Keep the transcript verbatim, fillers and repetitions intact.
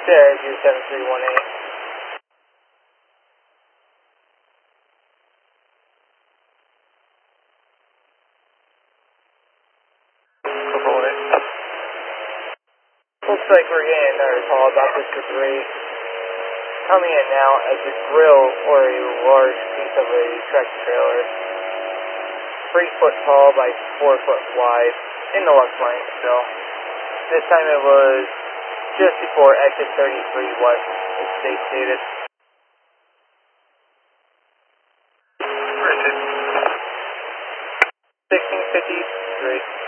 There, zero seven three one eight. Looks like we're getting another call about this debris coming in now as a grill or a large piece of a tractor trailer, three foot tall by four foot wide, in the left lane still. This time it was just before exit thirty-three west, as they stated. sixteen fifty-three.